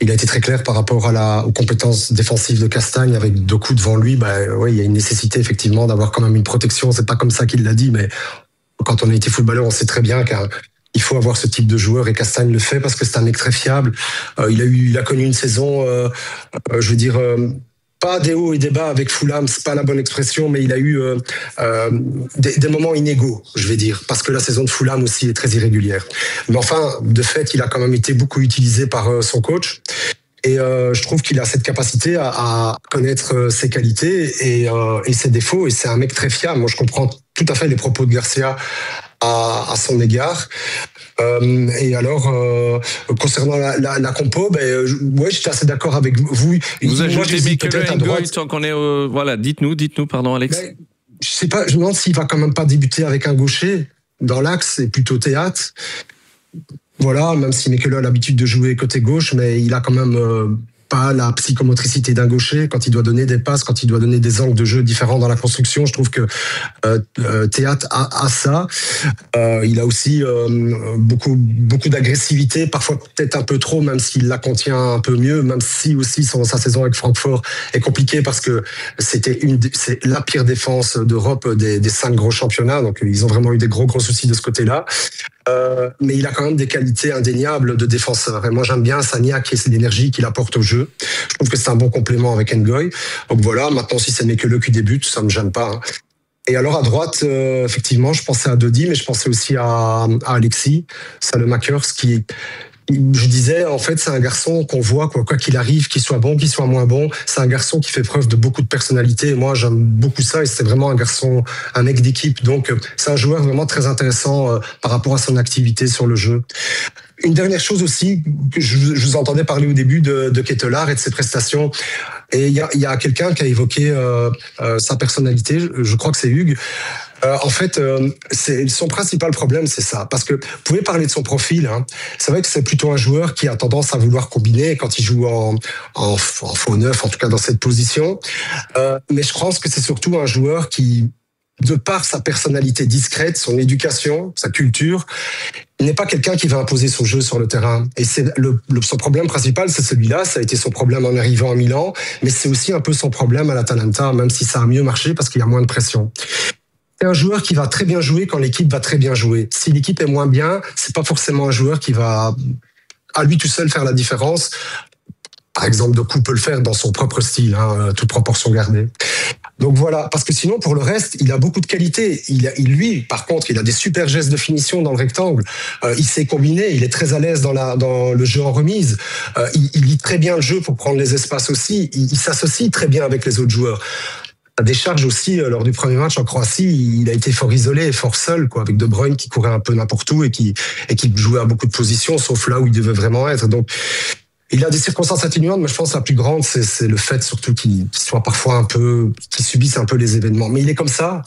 il a été très clair par rapport aux compétences défensives de Castagne avec Doku devant lui. Il y a une nécessité effectivement d'avoir quand même une protection. C'est pas comme ça qu'il l'a dit, mais quand on a été footballeur, on sait très bien qu'il faut avoir ce type de joueur et Castagne le fait parce que c'est un mec très fiable. Il a connu une saison, pas des hauts et des bas avec Fulham, c'est pas la bonne expression, mais il a eu des moments inégaux, je vais dire, parce que la saison de Fulham aussi est très irrégulière. Mais enfin, de fait, il a quand même été beaucoup utilisé par son coach. Et je trouve qu'il a cette capacité à connaître ses qualités et ses défauts. Et c'est un mec très fiable. Moi, je comprends tout à fait les propos de Garcia à son égard. Et alors, concernant la compo, j'étais assez d'accord avec vous. Vous ajoutez Mikele Ngoy tant qu'on est voilà, dites-nous, pardon, Alex. Je sais pas, je me demande s'il va quand même pas débuter avec un gaucher dans l'axe et plutôt Théâtre. Voilà, même si Mikele a l'habitude de jouer côté gauche, mais il a quand même pas la psychomotricité d'un gaucher quand il doit donner des passes, quand il doit donner des angles de jeu différents dans la construction. Je trouve que Théâtre a ça. Il a aussi beaucoup d'agressivité, parfois peut-être un peu trop, même s'il la contient un peu mieux, même si aussi sa saison avec Francfort est compliquée parce que c'est la pire défense d'Europe des 5 gros championnats. Donc ils ont vraiment eu des gros soucis de ce côté-là. Mais il a quand même des qualités indéniables de défenseur. Et moi, j'aime bien Sagnac et l'énergie qu'il apporte au jeu. Je trouve que c'est un bon complément avec Ngoy. Donc voilà, maintenant, si c'est Mikele qui débute, ça me gêne pas. Hein. Et alors, à droite, effectivement, je pensais à Dodi, mais je pensais aussi à Alexis Salemakers, je disais, en fait, c'est un garçon qu'on voit, quoi qu'il arrive, qu'il soit bon, qu'il soit moins bon. C'est un garçon qui fait preuve de beaucoup de personnalité. Et moi, j'aime beaucoup ça. Et c'est vraiment un mec d'équipe. Donc, c'est un joueur vraiment très intéressant par rapport à son activité sur le jeu. Une dernière chose aussi, que je vous entendais parler au début de Ketelaar et de ses prestations. Et il y a quelqu'un qui a évoqué sa personnalité. Je crois que c'est Hugues. En fait, son principal problème, c'est ça. Parce que vous pouvez parler de son profil. Hein. C'est vrai que c'est plutôt un joueur qui a tendance à vouloir combiner quand il joue en faux neuf, en tout cas dans cette position. Mais je pense que c'est surtout un joueur qui, de par sa personnalité discrète, son éducation, sa culture, il n'est pas quelqu'un qui va imposer son jeu sur le terrain. Et c'est son problème principal, c'est celui-là. Ça a été son problème en arrivant à Milan, mais c'est aussi un peu son problème à l'Atalanta, même si ça a mieux marché parce qu'il y a moins de pression. C'est un joueur qui va très bien jouer quand l'équipe va très bien jouer. Si l'équipe est moins bien, c'est pas forcément un joueur qui va à lui tout seul faire la différence. Par exemple, Doku peut le faire dans son propre style, toute proportion gardée. Donc voilà, parce que sinon, pour le reste, il a beaucoup de qualités. Lui, par contre, il a des super gestes de finition dans le rectangle. Il sait combiner, il est très à l'aise dans le jeu en remise. Il lit très bien le jeu pour prendre les espaces aussi. Il s'associe très bien avec les autres joueurs. À des charges aussi, lors du premier match en Croatie, il a été fort isolé, fort seul, avec De Bruyne qui courait un peu n'importe où et qui jouait à beaucoup de positions, sauf là où il devait vraiment être. Donc, il a des circonstances atténuantes, mais je pense que la plus grande, c'est le fait surtout qu'il soit parfois qu'il subisse un peu les événements. Mais il est comme ça.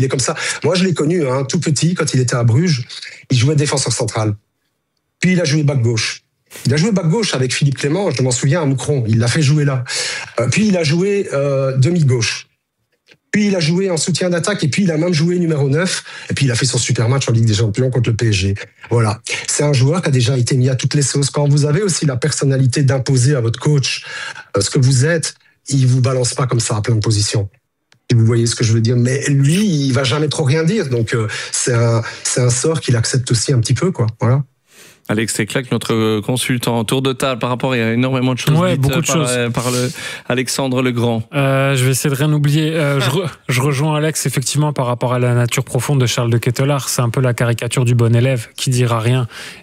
Moi, je l'ai connu, tout petit, quand il était à Bruges, il jouait défenseur central. Puis il a joué back gauche. Il a joué back gauche avec Philippe Clément, je m'en souviens, à Moucron. Il l'a fait jouer là. Puis il a joué demi-gauche. Puis il a joué en soutien d'attaque et puis il a même joué numéro 9 et puis il a fait son super match en Ligue des Champions contre le PSG. Voilà. C'est un joueur qui a déjà été mis à toutes les sauces. Quand vous avez aussi la personnalité d'imposer à votre coach ce que vous êtes, il vous balance pas comme ça à plein de positions. Si vous voyez ce que je veux dire. Mais lui, il va jamais trop rien dire. Donc c'est un sort qu'il accepte aussi un petit peu, quoi. Voilà. Alex Teclac, notre consultant, tour de table par rapport, il y a énormément de choses par Alexandre Legrand. Je vais essayer de rien oublier. Je rejoins Alex effectivement par rapport à la nature profonde de Charles de Ketelaar. C'est un peu la caricature du bon élève qui dira rien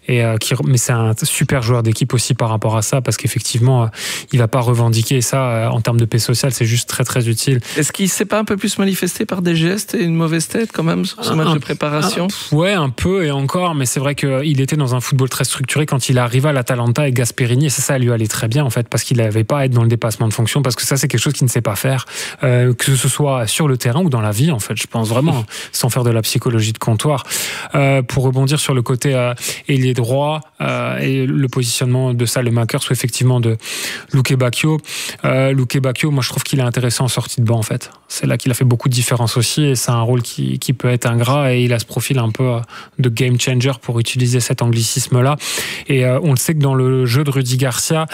mais c'est un super joueur d'équipe aussi par rapport à ça parce qu'effectivement il va pas revendiquer ça en termes de paix sociale. C'est juste très très utile. Est-ce qu'il s'est pas un peu plus manifesté par des gestes et une mauvaise tête quand même sur ce match de préparation? Ouais, un peu et encore, mais c'est vrai qu'il était dans un football très structuré quand il arriva à l'Atalanta avec Gasperini et ça lui allait très bien en fait parce qu'il n'avait pas à être dans le dépassement de fonction parce que ça c'est quelque chose qu'il ne sait pas faire que ce soit sur le terrain ou dans la vie en fait je pense vraiment sans faire de la psychologie de comptoir pour rebondir sur le côté ailier droit et le positionnement de Salemakers ou effectivement de Luke Bacchio moi je trouve qu'il est intéressant en sortie de banc en fait c'est là qu'il a fait beaucoup de différence aussi et c'est un rôle qui peut être ingrat et il a ce profil un peu de game changer pour utiliser cet anglicisme là. Et on le sait que dans le jeu de Rudy Garcia,